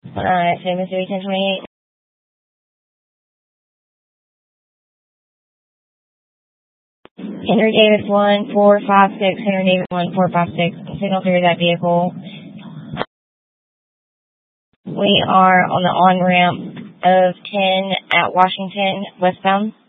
So Missouri 1028. Henry Davis 1456, Henry Davis 1456, signal through that vehicle. We are on the on-ramp of 10 at Washington, westbound.